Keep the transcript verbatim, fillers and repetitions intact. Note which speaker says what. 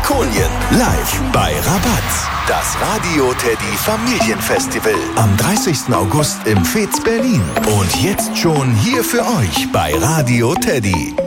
Speaker 1: Markonien live bei Rabatz. Das Radio Teddy Familienfestival am dreißigsten August im Fez Berlin. Und jetzt schon hier für euch bei Radio Teddy.